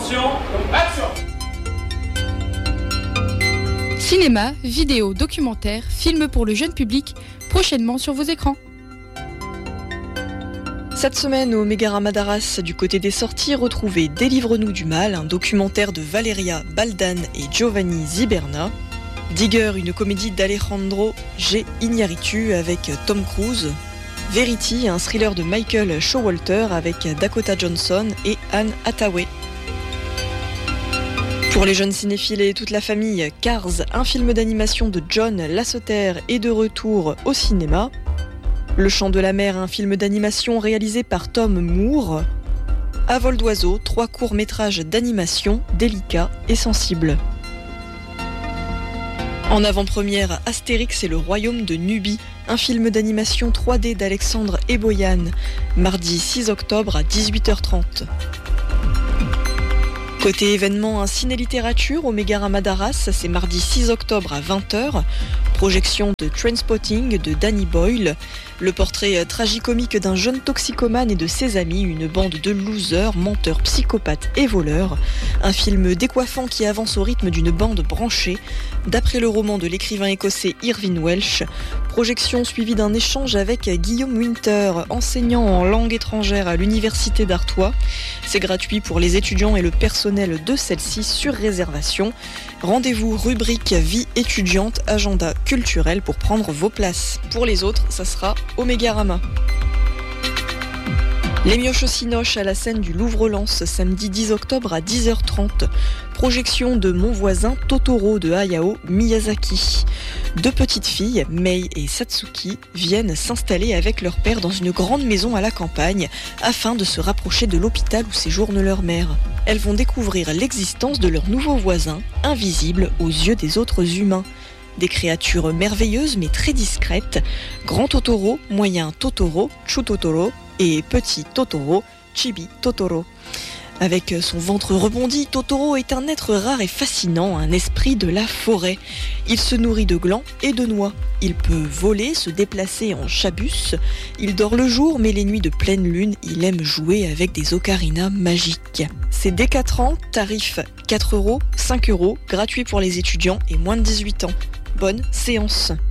Attention, action! Cinéma, vidéo, documentaire, films pour le jeune public, prochainement sur vos écrans. Cette semaine au Mégarama d'Arras, du côté des sorties, retrouvez Délivre-nous du mal, un documentaire de Valeria Baldan et Giovanni Ziberna. Digger, une comédie d'Alejandro G. Iñárritu avec Tom Cruise. Verity, un thriller de Michael Showalter avec Dakota Johnson et Anne Hathaway. Pour les jeunes cinéphiles et toute la famille, Cars, un film d'animation de John Lasseter est de retour au cinéma. Le chant de la mer, un film d'animation réalisé par Tom Moore. À vol d'oiseau, 3 courts-métrages d'animation délicats et sensibles. En avant-première, Astérix et le royaume de Nubie, un film d'animation 3D d'Alexandre Eboyan, mardi 6 octobre à 18h30. Côté événement, un ciné-littérature au Mégarama d'Arras, c'est mardi 6 octobre à 20h. Projection de Trainspotting de Danny Boyle. Le portrait tragicomique d'un jeune toxicomane et de ses amis, une bande de losers, menteurs, psychopathes et voleurs. Un film décoiffant qui avance au rythme d'une bande branchée, d'après le roman de l'écrivain écossais Irvine Welsh. Projection suivie d'un échange avec Guillaume Winter, enseignant en langue étrangère à l'université d'Artois. C'est gratuit pour les étudiants et le personnel de celle-ci sur réservation. Rendez-vous rubrique vie étudiante, agenda culturel pour prendre vos places. Pour les autres, ça sera au Mégarama. Les Mioches au Cinoche à la scène du Louvre-Lens, samedi 10 octobre à 10h30. Projection de Mon voisin Totoro de Hayao Miyazaki. 2 petites filles, Mei et Satsuki, viennent s'installer avec leur père dans une grande maison à la campagne afin de se rapprocher de l'hôpital où séjourne leur mère. Elles vont découvrir l'existence de leurs nouveaux voisins, invisibles aux yeux des autres humains. Des créatures merveilleuses mais très discrètes. Grand Totoro, moyen Totoro, Chu Totoro et petit Totoro, Chibi Totoro. Avec son ventre rebondi, Totoro est un être rare et fascinant, un esprit de la forêt. Il se nourrit de glands et de noix. Il peut voler, se déplacer en chabus. Il dort le jour, mais les nuits de pleine lune, il aime jouer avec des ocarinas magiques. C'est dès 4 ans, tarif 4 €, 5 €, gratuit pour les étudiants et moins de 18 ans. Bonne séance.